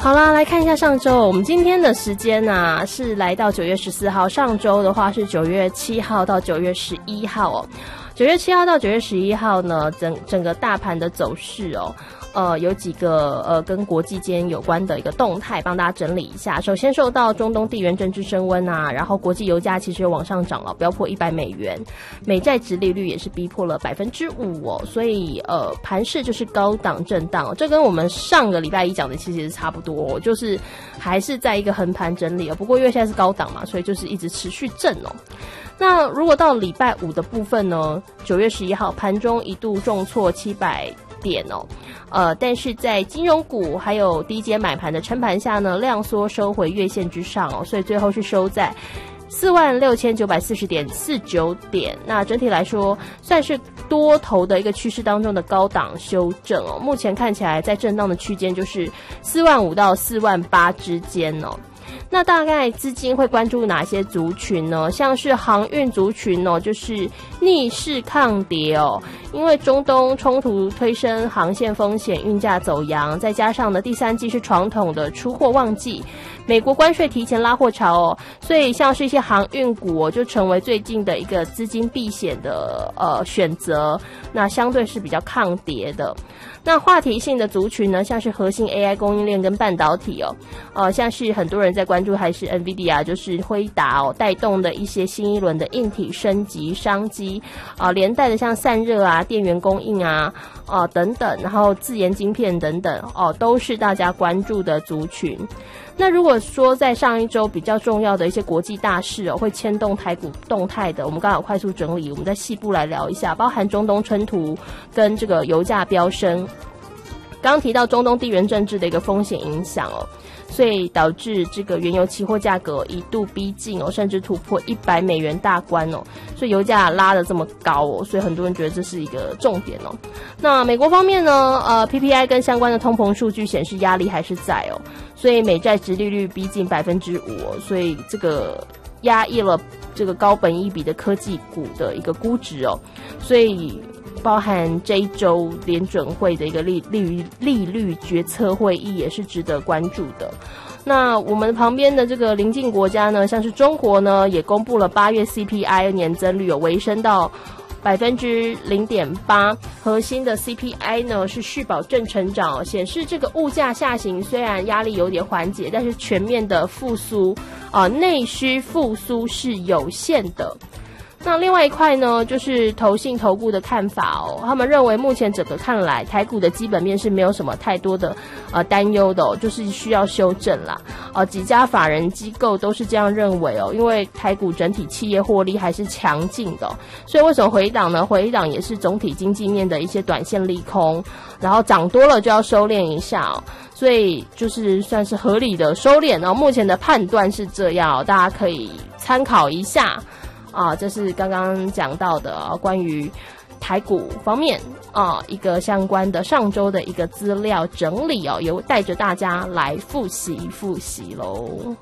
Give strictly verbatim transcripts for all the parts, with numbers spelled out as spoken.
好啦，来看一下上周，我们今天的时间啊是来到九月十四号，上周的话是九月七号到九月十一号哦。九月七号到九月十一号呢，整整个大盘的走势哦。呃，有几个呃跟国际间有关的一个动态，帮大家整理一下。首先受到中东地缘政治升温啊，然后国际油价其实有往上涨了，飙破一百美元，美债殖利率也是逼破了百分之五哦，所以呃盘势就是高档震荡，这跟我们上个礼拜一讲的其实是差不多哦，就是还是在一个横盘整理哦。不过因为现在是高档嘛，所以就是一直持续震哦。那如果到礼拜五的部分呢，九月十一号盘中一度重挫七百点哦，呃，但是在金融股还有低阶买盘的撑盘下呢，量缩收回月线之上哦，所以最后是收在四万六千九百四十点四九点。那整体来说，算是多头的一个趋势当中的高档修正哦。目前看起来在震荡的区间就是四万五到四万八之间哦。那大概资金会关注哪些族群呢？像是航运族群哦，就是逆势抗跌哦，因为中东冲突推升航线风险，运价走扬，再加上呢第三季是传统的出货旺季，美国关税提前拉货潮哦，所以像是一些航运股哦，就成为最近的一个资金避险的呃选择，那相对是比较抗跌的。那话题性的族群呢，像是核心 A I 供应链跟半导体哦，呃，像是很多人在关注还是 NVIDIA， 就是辉达哦带动的一些新一轮的硬体升级商机啊、呃，连带的像散热啊、电源供应啊、呃等等，然后自研晶片等等哦、呃，都是大家关注的族群。那如果说在上一周比较重要的一些国际大事哦，会牵动台股动态的，我们刚好快速整理，我们在细部来聊一下，包含中东冲突跟这个油价飙升。刚刚提到中东地缘政治的一个风险影响哦，所以导致这个原油期货价格一度逼近哦，甚至突破一百美元大关哦，所以油价拉得这么高哦，所以很多人觉得这是一个重点哦。那美国方面呢，呃 P P I 跟相关的通膨数据显示压力还是在哦，所以美债殖利率逼近百分之五哦，所以这个压抑了这个高本益比的科技股的一个估值哦，所以包含这一周联准会的一个利利利率决策会议也是值得关注的。那我们旁边的这个邻近国家呢，像是中国呢，也公布了八月 C P I 年增率有微升到百分之零点八，核心的 C P I 呢是续保正成长，显示这个物价下行虽然压力有点缓解，但是全面的复苏啊，内需复苏是有限的。那另外一块呢，就是投信投顾的看法哦，他们认为目前整个看来，台股的基本面是没有什么太多的呃担忧的哦，就是需要修正啦。呃，几家法人机构都是这样认为哦，因为台股整体企业获利还是强劲的哦，所以为什么回档呢？回档也是总体经济面的一些短线利空，然后涨多了就要收敛一下哦，所以就是算是合理的收敛哦。目前的判断是这样哦，大家可以参考一下。啊，这是刚刚讲到的、啊、关于台股方面啊一个相关的上周的一个资料整理哦，有带着大家来复习复习喽。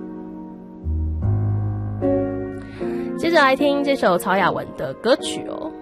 接着来听这首曹雅文的歌曲哦。